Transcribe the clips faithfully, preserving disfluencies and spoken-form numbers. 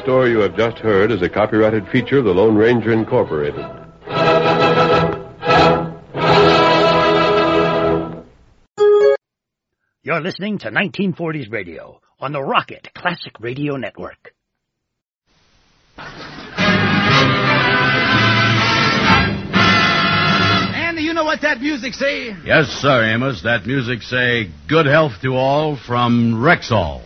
story you have just heard is a copyrighted feature of the Lone Ranger Incorporated. You're listening to nineteen forties Radio on the Rocket Classic Radio Network. Andy, you know what that music say? Yes, sir, Amos. That music say, good health to all from Rexall.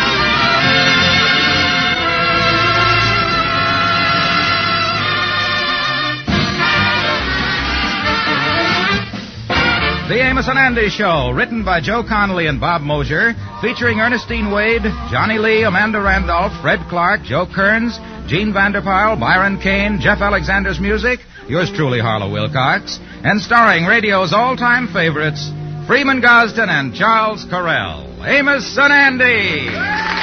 The Amos and Andy Show, written by Joe Connolly and Bob Mosier, featuring Ernestine Wade, Johnny Lee, Amanda Randolph, Fred Clark, Joe Kearns, Gene Vanderpyle, Byron Kane, Jeff Alexander's music, yours truly, Harlow Wilcox, and starring radio's all-time favorites, Freeman Gosden and Charles Correll. Amos and Andy!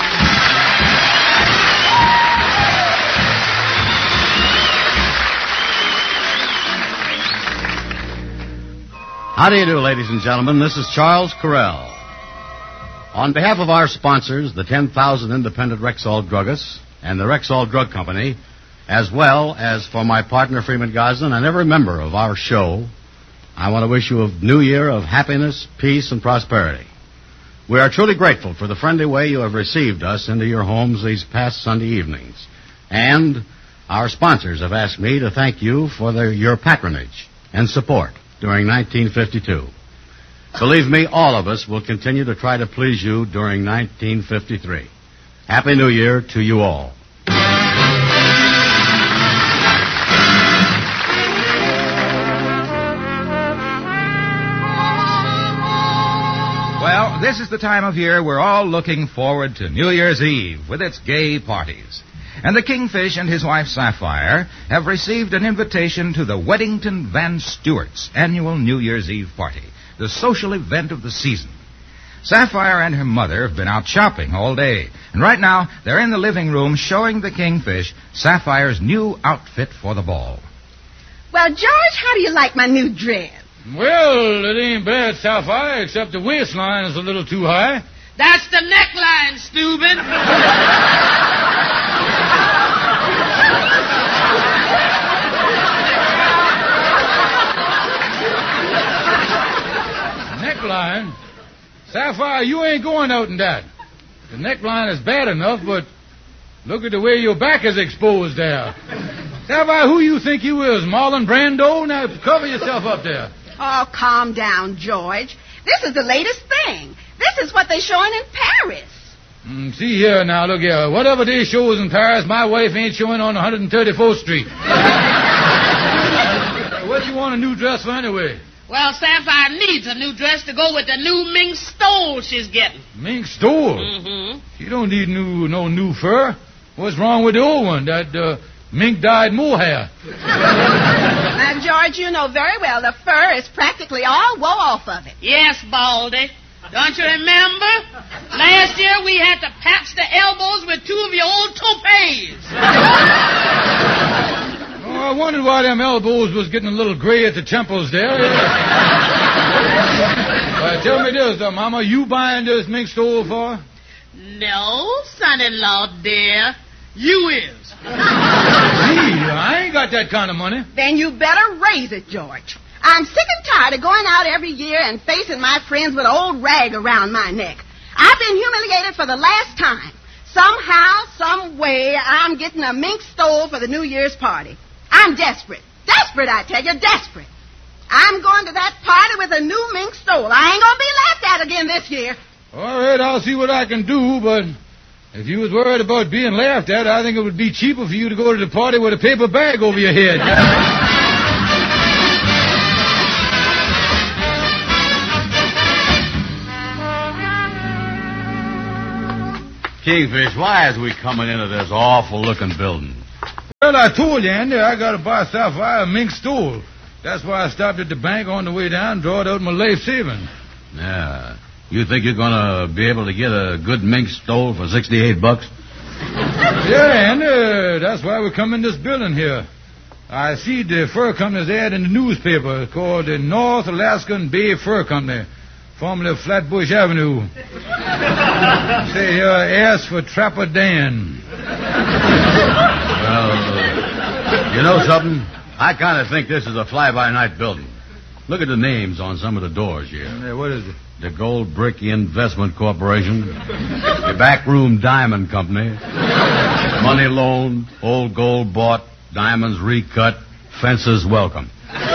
How do you do, ladies and gentlemen? This is Charles Correll. On behalf of our sponsors, the ten thousand independent Rexall druggists and the Rexall Drug Company, as well as for my partner Freeman Gosden and every member of our show, I want to wish you a new year of happiness, peace, and prosperity. We are truly grateful for the friendly way you have received us into your homes these past Sunday evenings. And our sponsors have asked me to thank you for their, your patronage and support during nineteen fifty-two. Believe me, all of us will continue to try to please you during nineteen fifty-three. Happy New Year to you all. Well, this is the time of year we're all looking forward to New Year's Eve with its gay parties. And the Kingfish and his wife Sapphire have received an invitation to the Weddington Van Stewart's annual New Year's Eve party, the social event of the season. Sapphire and her mother have been out shopping all day, and right now they're in the living room showing the Kingfish Sapphire's new outfit for the ball. Well, George, how do you like my new dress? Well, it ain't bad, Sapphire, except the waistline is a little too high. That's the neckline, Steuben. Neckline? Sapphire, you ain't going out in that. The neckline is bad enough, but look at the way your back is exposed there. Sapphire, who you think you is, Marlon Brando? Now, cover yourself up there. Oh, calm down, George. This is the latest thing. This is what they're showing in Paris. Mm, see here now, look here. Whatever they shows in Paris, my wife ain't showing on one hundred thirty-fourth Street. What you want a new dress for anyway? Well, Sapphire needs a new dress to go with the new mink stole she's getting. Mink stole? Mm-hmm. She don't need new, no new fur. What's wrong with the old one? That uh, mink-dyed mohair. Now, George, you know very well the fur is practically all woe off of it. Yes, Baldy. Don't you remember? Last year we had to patch the elbows with two of your old toupees. Oh, I wondered why them elbows was getting a little gray at the temples there. uh, tell me this, uh, Mama, you buying this mink stole for? No, son-in-law, dear. You is. Me? I ain't got that kind of money. Then you better raise it, George. I'm sick and tired of going out every year and facing my friends with an old rag around my neck. I've been humiliated for the last time. Somehow, some way, I'm getting a mink stole for the New Year's party. I'm desperate. Desperate, I tell you, desperate. I'm going to that party with a new mink stole. I ain't going to be laughed at again this year. All right, I'll see what I can do, but if you was worried about being laughed at, I think it would be cheaper for you to go to the party with a paper bag over your head. Kingfish, why is we coming into this awful-looking building? Well, I told you, Andy, I got to buy Sapphire a mink stole. That's why I stopped at the bank on the way down and drawed out my life savings. Yeah. You think you're going to be able to get a good mink stole for sixty-eight bucks? Yeah, Andy, uh, that's why we come in this building here. I see the fur company's ad in the newspaper called the North Alaskan Bay Fur Company, formerly of Flatbush Avenue. Say here, ask for Trapper Dan. Well, uh, you know something? I kind of think this is a fly-by-night building. Look at the names on some of the doors here. Hey, what is it? The Gold Brick Investment Corporation, the Backroom Diamond Company, Money Loan, Old Gold Bought, Diamonds Recut, Fences Welcome.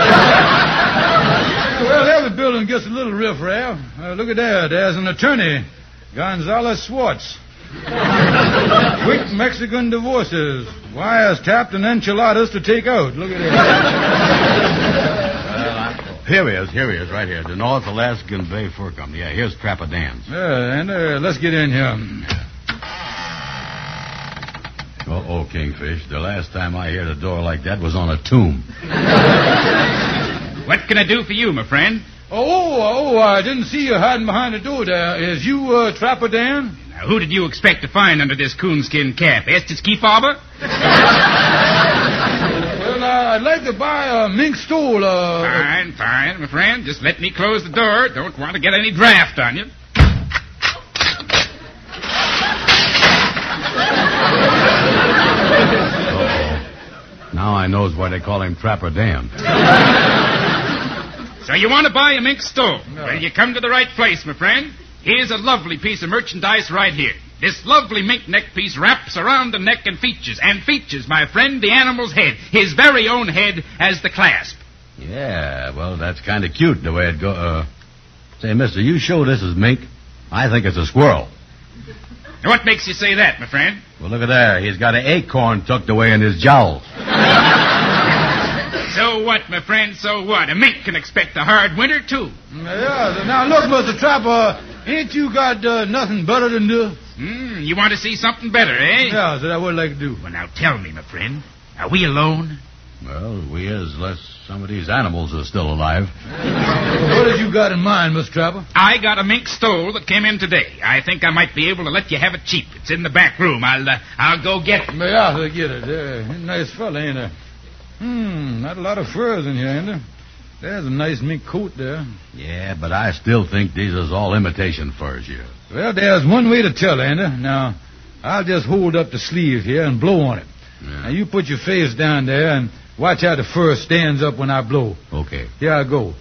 Well, every building gets a little riffraff. Uh, look at that. There's an attorney, Gonzalez Swartz. Quick Mexican divorces. Wires tapped and enchiladas to take out. Look at that. Here he is, here he is, right here. The North Alaskan Bay Fur Company. Yeah, here's Trapper Dan's. Yeah, and uh, let's get in here. Uh-oh, Kingfish. The last time I heard a door like that was on a tomb. What can I do for you, my friend? Oh, oh, I didn't see you hiding behind the door there. Is you uh, Trapper Dan? Now, who did you expect to find under this coonskin cap? Estes Kefauver? Well, uh, I'd like to buy a mink stool. Uh, fine, fine, my friend. Just let me close the door. Don't want to get any draft on you. Now I knows why they call him Trapper Dan. So you want to buy a mink stole? No. Well, you come to the right place, my friend. Here's a lovely piece of merchandise right here. This lovely mink neck piece wraps around the neck and features, and features, my friend, the animal's head, his very own head, as the clasp. Yeah, well, that's kind of cute the way it go. Uh, say, mister, you show this is mink. I think it's a squirrel. Now, what makes you say that, my friend? Well, look at there. He's got an acorn tucked away in his jowls. So what, my friend, so what? A mink can expect a hard winter, too. Yeah, now look, Mister Trapper, ain't you got uh, nothing better than this? Hmm, you want to see something better, eh? Yeah, that I would like to do. Well, now tell me, my friend, are we alone? Well, we is, unless some of these animals are still alive. Well, what have you got in mind, Mister Trapper? I got a mink stole that came in today. I think I might be able to let you have it cheap. It's in the back room. I'll, uh, I'll go get it. Yeah, I'll get it. Uh, nice fella, ain't it? Hmm, not a lot of furs in here, ain't there? There's a nice mink coat there. Yeah, but I still think these is all imitation furs here. Well, there's one way to tell, ain't there? Now, I'll just hold up the sleeve here and blow on it. Yeah. Now, you put your face down there and watch how the fur stands up when I blow. Okay. Here I go.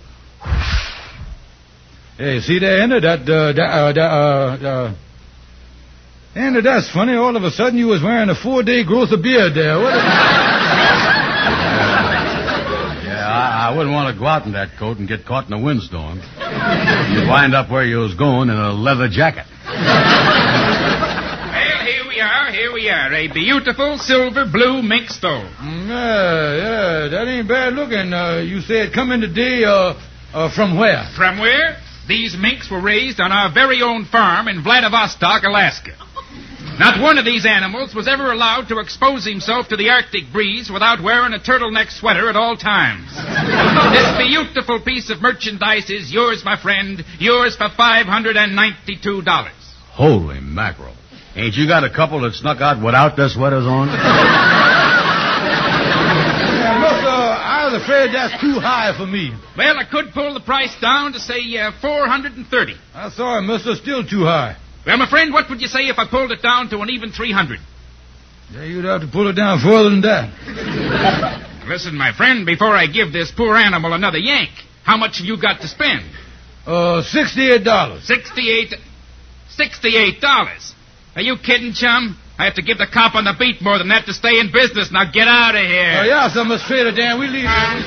Hey, see there, ain't there? That, uh, that, uh, that, uh, uh... Ain't it, that's funny. All of a sudden, you was wearing a four-day growth of beard there. What I wouldn't want to go out in that coat and get caught in a windstorm. You'd wind up where you was going in a leather jacket. Well, here we are, here we are. A beautiful silver blue mink stole. Mm, yeah, yeah, that ain't bad looking. Uh, you said come in today, uh, uh, from where? From where? These minks were raised on our very own farm in Vladivostok, Alaska. Not one of these animals was ever allowed to expose himself to the Arctic breeze without wearing a turtleneck sweater at all times. This beautiful piece of merchandise is yours, my friend, yours for five hundred ninety-two dollars. Holy mackerel. Ain't you got a couple that snuck out without their sweaters on? Yeah, look, uh, I was afraid that's too high for me. Well, I could pull the price down to, say, uh, four hundred thirty. I'm sorry, mister, still too high. Well, my friend, what would you say if I pulled it down to an even three hundred? Yeah, you'd have to pull it down further than that. Listen, my friend, before I give this poor animal another yank, how much have you got to spend? Uh, sixty-eight dollars. Sixty-eight... Sixty-eight dollars. Are you kidding, chum? I have to give the cop on the beat more than that to stay in business. Now get out of here. Oh, yeah, so Mister Trader Dan, we leave here.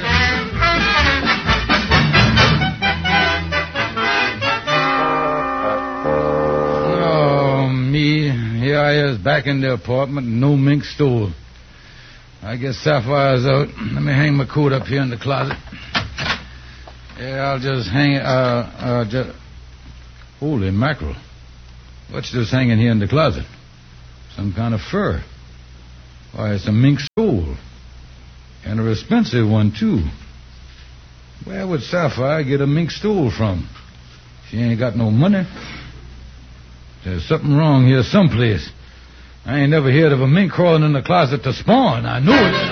Here I is back in the apartment, no mink stole. I guess Sapphire's out. Let me hang my coat up here in the closet. Yeah, I'll just hang it, uh, uh, just... Holy mackerel. What's this hanging here in the closet? Some kind of fur. Why, it's a mink stole. And a expensive one, too. Where would Sapphire get a mink stole from? She ain't got no money. There's something wrong here someplace. I ain't never heard of a mink crawling in the closet to spawn. I know it.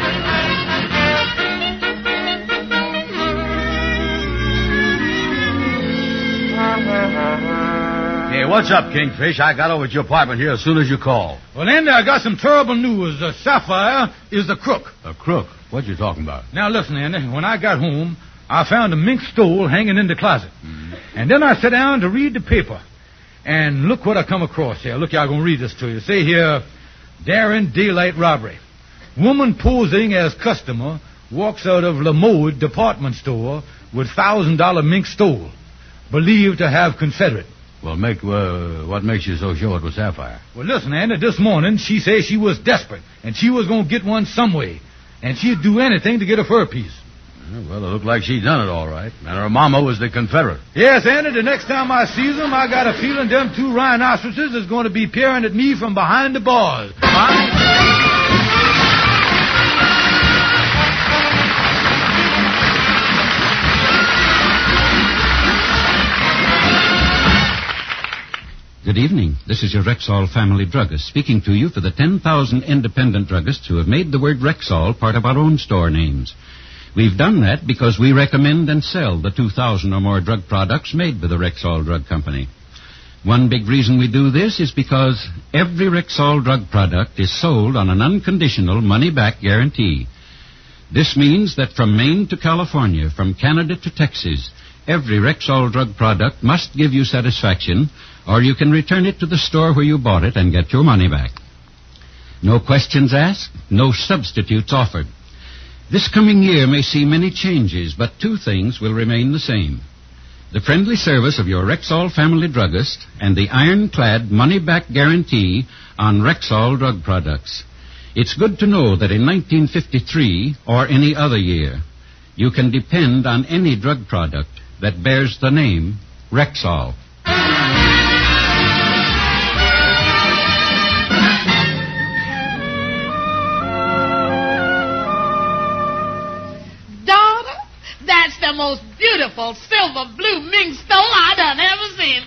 Hey, what's up, Kingfish? I got over at your apartment here as soon as you called. Well, Andy, I got some terrible news. Uh, Sapphire is a crook. A crook? What you talking about? Now, listen, Andy. When I got home, I found a mink stole hanging in the closet. Mm-hmm. And then I sat down to read the paper. And look what I come across here. Look, here, I'm going to read this to you. Say here, Darren Daylight robbery. Woman posing as customer walks out of Lamode department store with one thousand dollars mink stole, believed to have Confederate. Well, make, uh, what makes you so sure it was Sapphire? Well, listen, Andy, this morning she said she was desperate, and she was going to get one some way, and she'd do anything to get a fur piece. Well, it looked like she done it all right. And her mama was the Confederate. Yes, Andy, the next time I see them, I got a feeling them two rhinoceroses is going to be peering at me from behind the bars. Good evening. This is your Rexall family druggist speaking to you for the ten thousand independent druggists who have made the word Rexall part of our own store names. We've done that because we recommend and sell the two thousand or more drug products made by the Rexall Drug Company. One big reason we do this is because every Rexall drug product is sold on an unconditional money-back guarantee. This means that from Maine to California, from Canada to Texas, every Rexall drug product must give you satisfaction, or you can return it to the store where you bought it and get your money back. No questions asked, no substitutes offered. This coming year may see many changes, but two things will remain the same. The friendly service of your Rexall family druggist and the ironclad money-back guarantee on Rexall drug products. It's good to know that in nineteen fifty-three or any other year, you can depend on any drug product that bears the name Rexall. The most beautiful silver blue mink stole I done ever seen.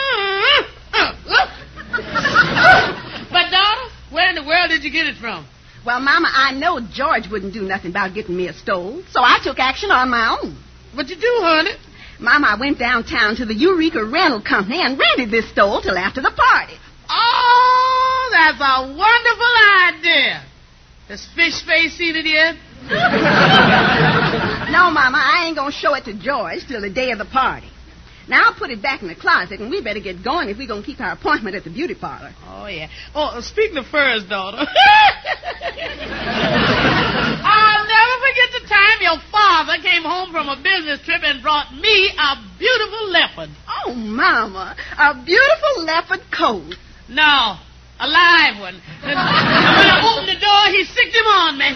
Mm-hmm. But, daughter, where in the world did you get it from? Well, Mama, I know George wouldn't do nothing about getting me a stole, so I took action on my own. What you do, honey? Mama, I went downtown to the Eureka Rental Company and rented this stole till after the party. Oh, that's a wonderful idea. Has Fish Face seen it yet? No, Mama, I ain't gonna show it to George till the day of the party. Now, I'll put it back in the closet, and we better get going if we're gonna keep our appointment at the beauty parlor. Oh, yeah. Oh, speaking of furs, daughter. I'll never forget the time your father came home from a business trip and brought me a beautiful leopard. Oh, Mama, a beautiful leopard coat. No, a live one. And when I opened the door, he sicked him on me.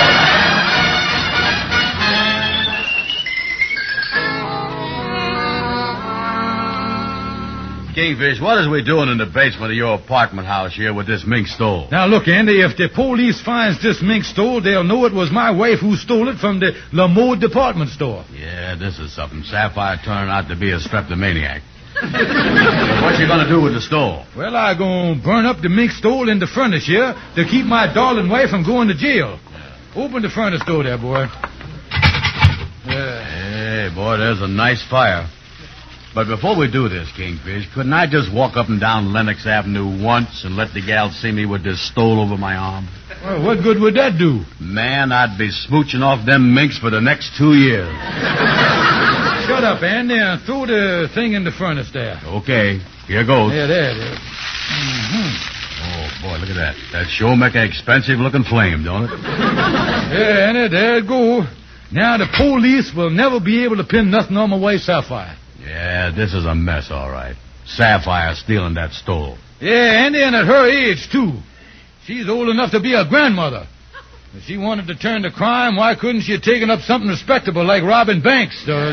Kingfish, what is we doing in the basement of your apartment house here with this mink stole? Now, look, Andy, if the police finds this mink stole, they'll know it was my wife who stole it from the Lamode department store. Yeah, this is something. Sapphire turned out to be a streptomaniac. What you gonna do with the stole? Well, I gonna burn up the mink stole in the furnace here to keep my darling wife from going to jail. Open the furnace door there, boy. Yeah. Hey, boy, there's a nice fire. But before we do this, Kingfish, couldn't I just walk up and down Lenox Avenue once and let the gal see me with this stole over my arm? Well, what good would that do? Man, I'd be smooching off them minks for the next two years. Shut up, Andy, and throw the thing in the furnace there. Okay, here goes. Yeah, there it is. Mm-hmm. Oh, boy, look at that. That sure make an expensive-looking flame, don't it? Yeah, Andy, there it go. Now the police will never be able to pin nothing on my wife, Sapphire. Yeah, this is a mess, all right. Sapphire stealing that stole. Yeah, Andy, and at her age, too. She's old enough to be a grandmother. If she wanted to turn to crime, why couldn't she have taken up something respectable like robbing banks? Uh,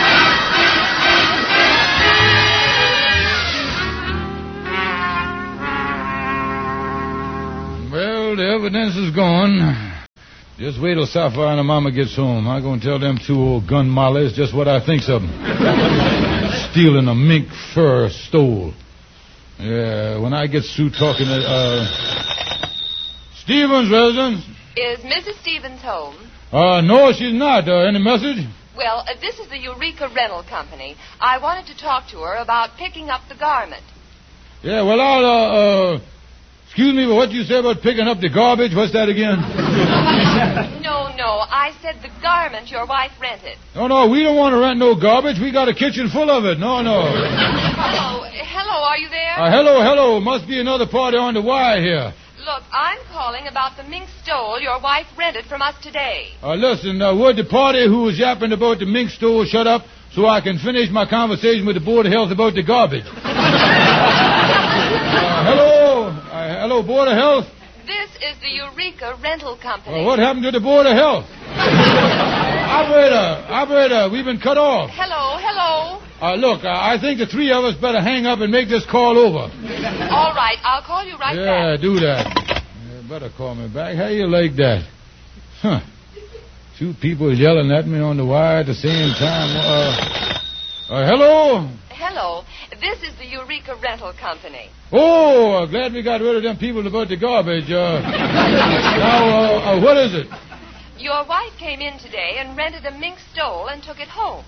well, the evidence is gone. Just wait till Sapphire and her mama gets home. I'm going to tell them two old gun mollies just what I think of them. Stealing a mink fur stole. Yeah, when I get through talking to, uh... Stevens, residence? Is Missus Stevens home? Uh, no, she's not. Uh, any message? Well, uh, this is the Eureka Rental Company. I wanted to talk to her about picking up the garment. Yeah, well, I'll, uh, uh, excuse me, but what you say about picking up the garbage? What's that again? No, no, I said the garment your wife rented. No, no, we don't want to rent no garbage. We got a kitchen full of it. No, no. Hello, hello, are you there? Uh, hello, hello. Must be another party on the wire here. Look, I'm calling about the mink stole your wife rented from us today. Uh, listen, uh, would the party who was yapping about the mink stole shut up so I can finish my conversation with the Board of Health about the garbage? uh, hello? Uh, hello, Board of Health? This is the Eureka Rental Company. Uh, what happened to the Board of Health? Operator, operator, we've been cut off. Hello, hello. Uh, look, uh, I think the three of us better hang up and make this call over. All right, I'll call you right yeah, back. Yeah, do that. You better call me back. How you like that? Huh. Two people yelling at me on the wire at the same time. Uh, uh, hello? Hello. This is the Eureka Rental Company. Oh, uh, glad we got rid of them people about the garbage. Uh, now, uh, uh, what is it? Your wife came in today and rented a mink stole and took it home.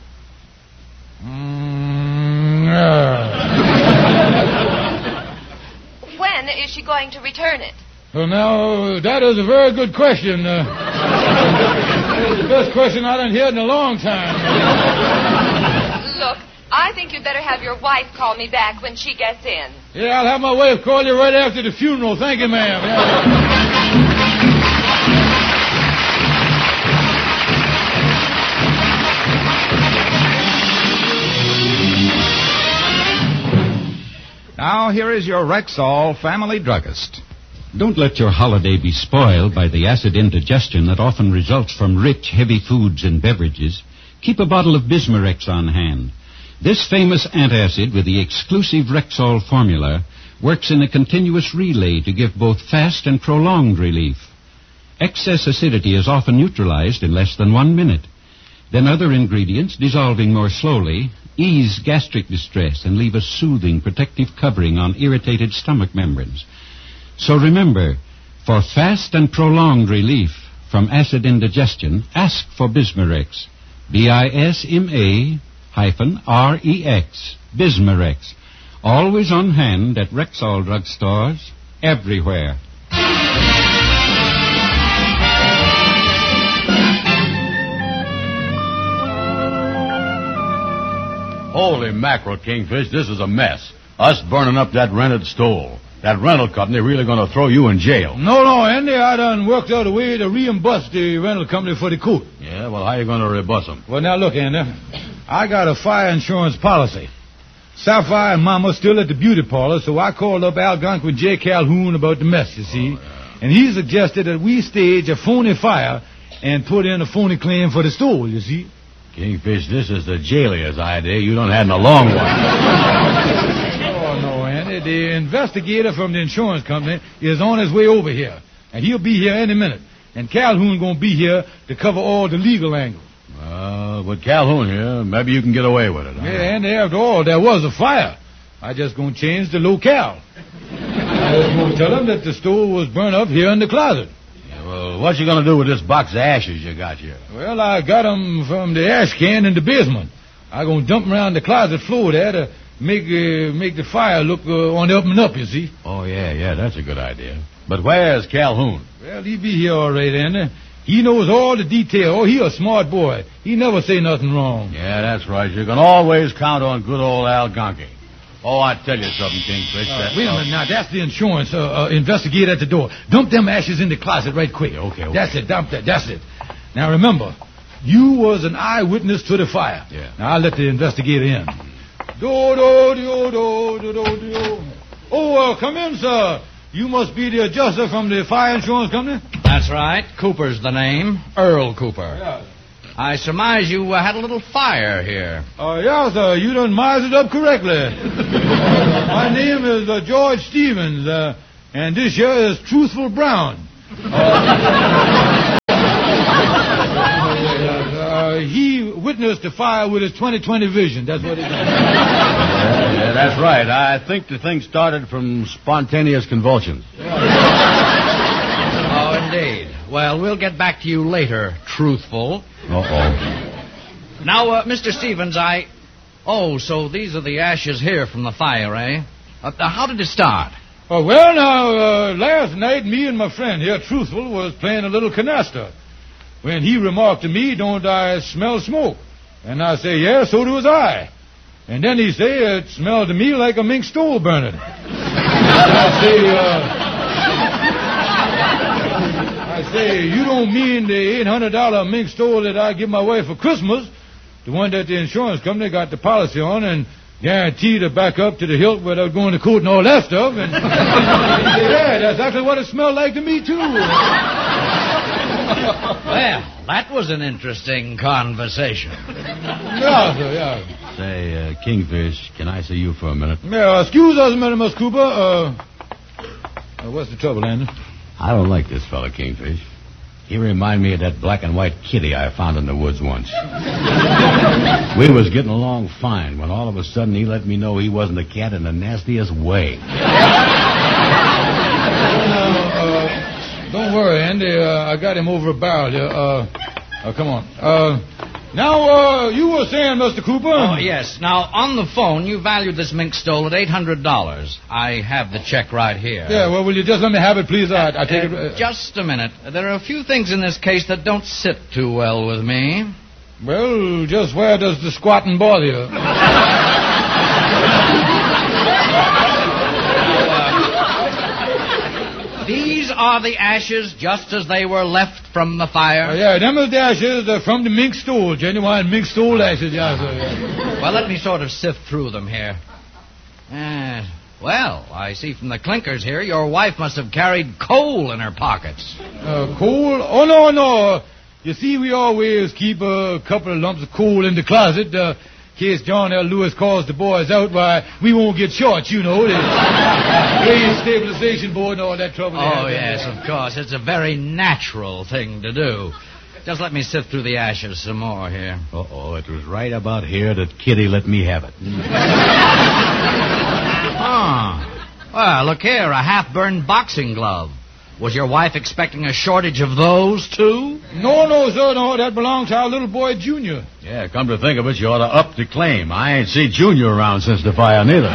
Mm, uh. When is she going to return it? Well, now, that is a very good question. Uh, it's the best question I done heard in a long time. Look, I think you'd better have your wife call me back when she gets in. Yeah, I'll have my wife call you right after the funeral. Thank you, ma'am. Yeah. Now, here is your Rexall family druggist. Don't let your holiday be spoiled by the acid indigestion that often results from rich, heavy foods and beverages. Keep a bottle of Bismarex on hand. This famous antacid with the exclusive Rexall formula works in a continuous relay to give both fast and prolonged relief. Excess acidity is often neutralized in less than one minute. Then other ingredients, dissolving more slowly, ease gastric distress and leave a soothing, protective covering on irritated stomach membranes. So remember, for fast and prolonged relief from acid indigestion, ask for Bismarex. B I S M A hyphen R E X. Bismarex. Always on hand at Rexall drugstores everywhere. Holy mackerel, Kingfish, this is a mess. Us burning up that rented stole. That rental company really going to throw you in jail. No, no, Andy, I done worked out a way to reimburse the rental company for the coat. Yeah, well, how you going to reimburse them? Well, now, look, Andy, I got a fire insurance policy. Sapphire and Mama still at the beauty parlor, so I called up Algonquin J. Calhoun about the mess, you see. Oh, yeah. And he suggested that we stage a phony fire and put in a phony claim for the stole, you see. Kingfish, this is the jailier's idea. You done had in a long one. Oh, no, Andy. The investigator from the insurance company is on his way over here. And he'll be here any minute. And Calhoun going to be here to cover all the legal angles. Uh, with Calhoun here, maybe you can get away with it. Huh? Yeah, and after all, there was a fire. I just going to change the locale. I was going to tell him that the stove was burned up here in the closet. Well, what you going to do with this box of ashes you got here? Well, I got them from the ash can in the basement. I'm going to dump them around the closet floor there to make uh, make the fire look uh, on the up and up, you see. Oh, yeah, yeah, that's a good idea. But where's Calhoun? Well, he be here all right, Andy. He knows all the details. Oh, he a smart boy. He never say nothing wrong. Yeah, that's right. You can always count on good old Algonquin. Oh, I tell you something, Kingfish. Uh, wait a minute now. That's the insurance uh, uh, investigator at the door. Dump them ashes in the closet right quick. Okay, okay. That's it. Dump that. That's it. Now, remember, you was an eyewitness to the fire. Yeah. Now, I'll let the investigator in. Do, do, do, do, do, do, do. Oh, uh, come in, sir. You must be the adjuster from the fire insurance company? That's right. Cooper's the name. Earl Cooper. Yeah. I surmise you uh, had a little fire here. Oh, uh, yeah, sir. You done mised it up correctly. uh, my name is uh, George Stevens, uh, and this here is Truthful Brown. Uh, uh, he witnessed the fire with his twenty twenty vision. That's what he did. Yeah, yeah, that's right. I think the thing started from spontaneous convulsions. Oh, indeed. Well, we'll get back to you later, Truthful. Uh-oh. Now, uh, Mister Stevens, I... Oh, so these are the ashes here from the fire, eh? Uh, how did it start? Oh, well, now, uh, last night, me and my friend here, Truthful, was playing a little canasta. When he remarked to me, don't I smell smoke? And I say, yeah, so do I. And then he say, it smelled to me like a mink stove burning. I say, uh... I say, you don't mean the eight hundred dollars mink stove that I give my wife for Christmas, the one that the insurance company got the policy on and guaranteed to back up to the hilt without going to court and all that stuff. And he said, yeah, that's exactly what it smelled like to me, too. Well, that was an interesting conversation. Yeah, sir, yeah. Say, uh, Kingfish, can I see you for a minute? Yeah, excuse us a minute, Miss Cooper. Uh, uh, what's the trouble, Andy? I don't like this fella, Kingfish. He reminded me of that black and white kitty I found in the woods once. We was getting along fine when all of a sudden he let me know he wasn't a cat in the nastiest way. Uh, uh, don't worry, Andy. Uh, I got him over a barrel here. Uh, uh, come on. Uh, now, uh, you were saying, Mister Cooper? Oh, yes. Now, on the phone, you valued this mink stole at eight hundred dollars. I have the check right here. Yeah, well, will you just let me have it, please? I, I take uh, it... Uh, just a minute. There are a few things in this case that don't sit too well with me. Well, just where does the squatting bother you? These are the ashes just as they were left from the fire? Uh, yeah, them are the ashes uh, from the mink stole. Genuine mink stole ashes, yeah, sir. Yeah. Well, let me sort of sift through them here. Uh, well, I see from the clinkers here your wife must have carried coal in her pockets. Uh, coal? Oh, no, no. You see, we always keep a couple of lumps of coal in the closet. Uh, in case John L. Lewis calls the boys out, why, we won't get short, you know. The raised stabilization board and all that trouble. Oh, yes, of course. It's a very natural thing to do. Just let me sift through the ashes some more here. Uh-oh, it was right about here that Kitty let me have it. Ah. Well, look here, a half-burned boxing glove. Was your wife expecting a shortage of those, too? No, no, sir, no. That belongs to our little boy, Junior. Yeah, come to think of it, you ought to up the claim. I ain't seen Junior around since the fire, neither.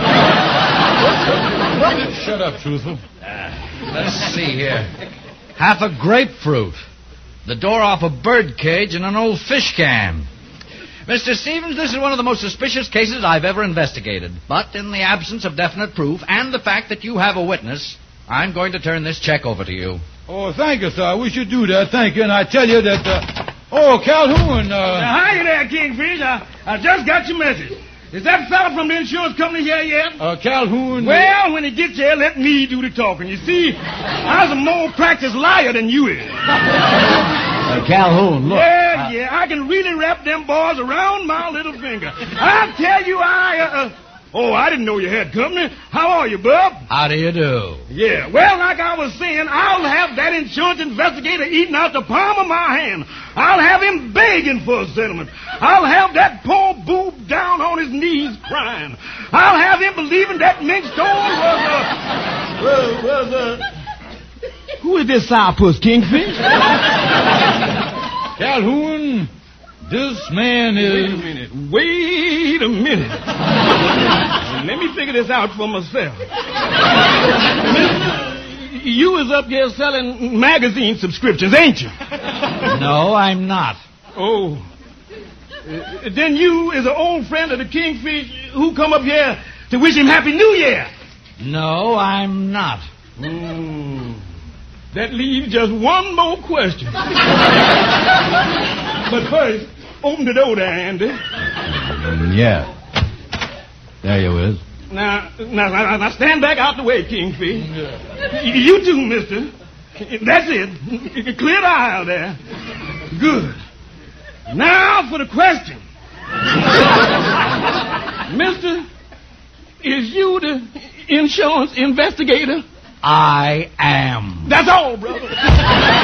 Shut up, Truthful. Uh, let's see here. Half a grapefruit. The door off a bird cage and an old fish can. Mister Stevens, this is one of the most suspicious cases I've ever investigated. But in the absence of definite proof and the fact that you have a witness, I'm going to turn this check over to you. Oh, thank you, sir. We should do that. Thank you. And I tell you that... Uh... Oh, Calhoun. Uh... Now, hi there, Kingfish. I, I just got your message. Is that fella from the insurance company here yet? Uh, Calhoun... Well, when he gets here, let me do the talking. You see, I was a more practiced liar than you is. Uh, Calhoun, look. Yeah, I... yeah, I can really wrap them boys around my little finger. I tell you, I... Uh, oh, I didn't know you had company. How are you, bub? How do you do? Yeah, well, like I was saying, I'll have that insurance investigator eating out the palm of my hand. I'll have him begging for a settlement. I'll have that poor boob down on his knees crying. I'll have him believing that mink stone was a... was, was a... Who is this sourpuss, Kingfish? Calhoun, this man is... Wait a minute. Wait a minute. Let me figure this out for myself. Mister, you is up here selling magazine subscriptions, ain't you? No, I'm not. Oh. Uh, then you is an old friend of the Kingfish who come up here to wish him Happy New Year. No, I'm not. Mm. That leaves just one more question. But first, open the door there, Andy. Mm, yeah. There you is. Now, now, now, now, stand back out the way, Kingfish. Yeah. You too, mister. That's it. Clear the aisle there. Good. Now for the question. Mister, is you the insurance investigator? I am. That's all, brother.